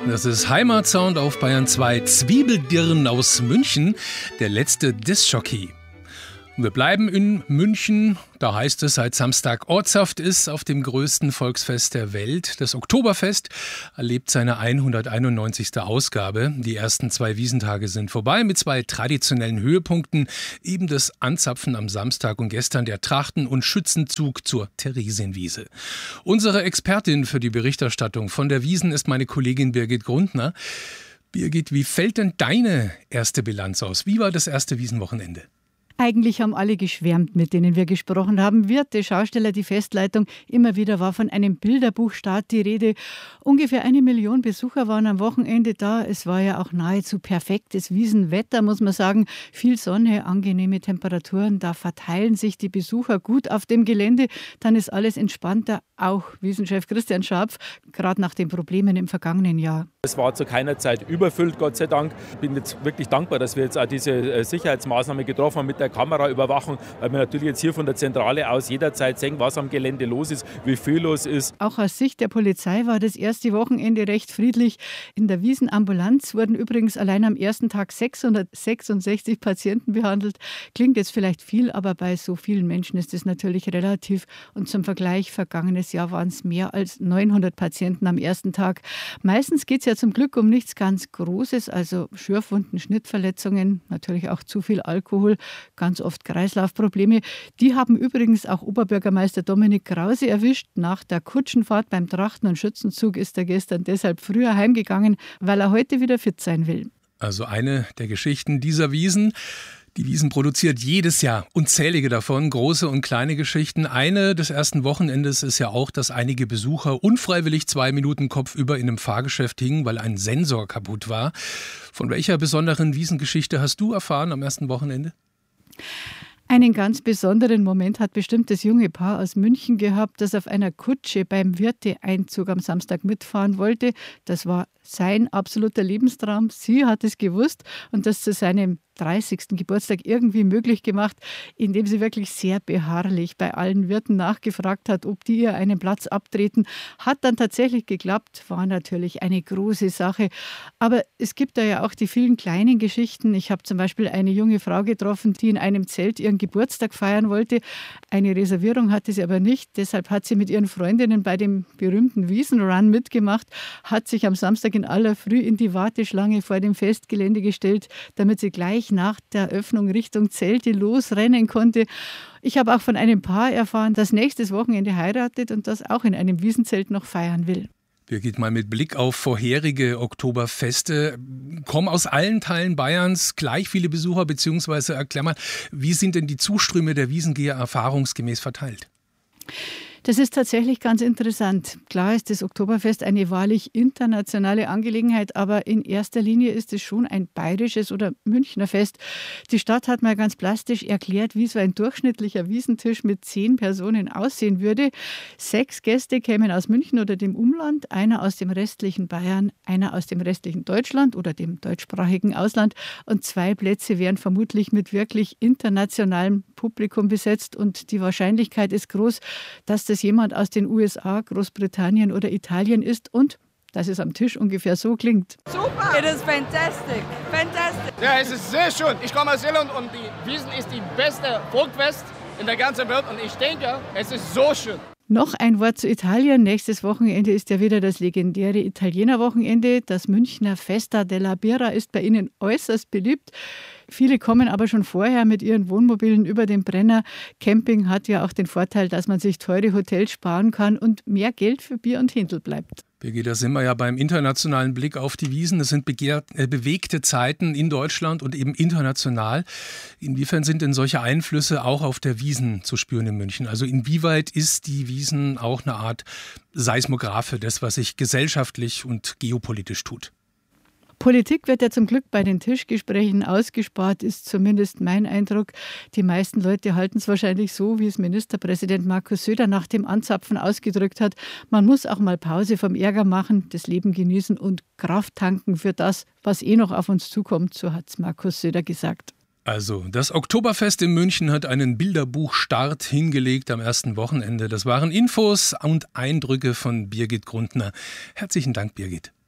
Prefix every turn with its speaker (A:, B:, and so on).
A: Das ist Heimatsound auf Bayern 2. Zwiebeldirn aus München, der letzte Diskjockey. Wir bleiben in München. Da heißt es, seit Samstag Ortssaft ist auf dem größten Volksfest der Welt. Das Oktoberfest erlebt seine 191. Ausgabe. Die ersten 2 Wiesentage sind vorbei mit 2 traditionellen Höhepunkten. Eben das Anzapfen am Samstag und gestern der Trachten- und Schützenzug zur Theresienwiese. Unsere Expertin für die Berichterstattung von der Wiesn ist meine Kollegin Birgit Grundner. Birgit, wie fällt denn deine erste Bilanz aus? Wie war das erste Wiesenwochenende?
B: Eigentlich haben alle geschwärmt, mit denen wir gesprochen haben. Wirte, Schausteller, die Festleitung. Immer wieder war von einem Bilderbuchstart die Rede. Ungefähr 1 Million Besucher waren am Wochenende da. Es war ja auch nahezu perfektes Wiesenwetter, muss man sagen. Viel Sonne, angenehme Temperaturen. Da verteilen sich die Besucher gut auf dem Gelände. Dann ist alles entspannter. Auch Wiesenchef Christian Scharpf, gerade nach den Problemen im vergangenen Jahr.
C: Es war zu keiner Zeit überfüllt, Gott sei Dank. Ich bin jetzt wirklich dankbar, dass wir jetzt auch diese Sicherheitsmaßnahme getroffen haben mit der Kameraüberwachung, weil wir natürlich jetzt hier von der Zentrale aus jederzeit sehen, was am Gelände los ist, wie viel los ist.
B: Auch aus Sicht der Polizei war das erste Wochenende recht friedlich. In der Wiesenambulanz wurden übrigens allein am ersten Tag 666 Patienten behandelt. Klingt jetzt vielleicht viel, aber bei so vielen Menschen ist es natürlich relativ. Und zum Vergleich, vergangenes Jahr waren es mehr als 900 Patienten am ersten Tag. Meistens geht es ja zum Glück um nichts ganz Großes, also Schürfwunden, Schnittverletzungen, natürlich auch zu viel Alkohol, ganz oft Kreislaufprobleme. Die haben übrigens auch Oberbürgermeister Dominik Krause erwischt. Nach der Kutschenfahrt beim Trachten- und Schützenzug ist er gestern deshalb früher heimgegangen, weil er heute wieder fit sein will.
A: Also eine der Geschichten dieser Wiesn. Die Wiesn produziert jedes Jahr unzählige davon, große und kleine Geschichten. Eine des ersten Wochenendes ist ja auch, dass einige Besucher unfreiwillig 2 Minuten kopfüber in einem Fahrgeschäft hingen, weil ein Sensor kaputt war. Von welcher besonderen Wiesengeschichte hast du erfahren am ersten Wochenende?
B: Einen ganz besonderen Moment hat bestimmt das junge Paar aus München gehabt, das auf einer Kutsche beim Wirte-Einzug am Samstag mitfahren wollte. Das war sein absoluter Lebenstraum. Sie hat es gewusst und das zu seinem 30. Geburtstag irgendwie möglich gemacht, indem sie wirklich sehr beharrlich bei allen Wirten nachgefragt hat, ob die ihr einen Platz abtreten. Hat dann tatsächlich geklappt, war natürlich eine große Sache. Aber es gibt da ja auch die vielen kleinen Geschichten. Ich habe zum Beispiel eine junge Frau getroffen, die in einem Zelt ihren Geburtstag feiern wollte. Eine Reservierung hatte sie aber nicht. Deshalb hat sie mit ihren Freundinnen bei dem berühmten Wiesenrun mitgemacht, hat sich am Samstag in aller Früh in die Warteschlange vor dem Festgelände gestellt, damit sie gleich nach der Öffnung Richtung Zelte losrennen konnte. Ich habe auch von einem Paar erfahren, das nächstes Wochenende heiratet und das auch in einem Wiesenzelt noch feiern will.
A: Birgit, mal mit Blick auf vorherige Oktoberfeste. Kommen aus allen Teilen Bayerns gleich viele Besucher, beziehungsweise erklär mal, wie sind denn die Zuströme der Wiesengeher erfahrungsgemäß verteilt?
B: Das ist tatsächlich ganz interessant. Klar ist das Oktoberfest eine wahrlich internationale Angelegenheit, aber in erster Linie ist es schon ein bayerisches oder Münchner Fest. Die Stadt hat mal ganz plastisch erklärt, wie so ein durchschnittlicher Wiesentisch mit 10 Personen aussehen würde. 6 Gäste kämen aus München oder dem Umland, einer aus dem restlichen Bayern, einer aus dem restlichen Deutschland oder dem deutschsprachigen Ausland und 2 Plätze wären vermutlich mit wirklich internationalem Publikum besetzt und die Wahrscheinlichkeit ist groß, dass das jemand aus den USA, Großbritannien oder Italien ist und dass es am Tisch ungefähr so klingt.
D: Super! It is fantastic! Fantastic!
E: Ja, es ist sehr schön. Ich komme aus Irland und die Wiesn ist die beste Volksfest in der ganzen Welt und ich denke, es ist so schön.
B: Noch ein Wort zu Italien. Nächstes Wochenende ist ja wieder das legendäre Italienerwochenende. Das Münchner Festa della Birra ist bei Ihnen äußerst beliebt. Viele kommen aber schon vorher mit ihren Wohnmobilen über den Brenner. Camping hat ja auch den Vorteil, dass man sich teure Hotels sparen kann und mehr Geld für Bier und Hindl bleibt.
A: Birgit, da sind wir ja beim internationalen Blick auf die Wiesn. Es sind bewegte Zeiten in Deutschland und eben international. Inwiefern sind denn solche Einflüsse auch auf der Wiesn zu spüren in München? Also inwieweit ist die Wiesn auch eine Art Seismograph für das, was sich gesellschaftlich und geopolitisch tut?
B: Politik wird ja zum Glück bei den Tischgesprächen ausgespart, ist zumindest mein Eindruck. Die meisten Leute halten es wahrscheinlich so, wie es Ministerpräsident Markus Söder nach dem Anzapfen ausgedrückt hat. Man muss auch mal Pause vom Ärger machen, das Leben genießen und Kraft tanken für das, was noch auf uns zukommt, so hat es Markus Söder gesagt.
A: Also, das Oktoberfest in München hat einen Bilderbuchstart hingelegt am ersten Wochenende. Das waren Infos und Eindrücke von Birgit Grundner. Herzlichen Dank, Birgit.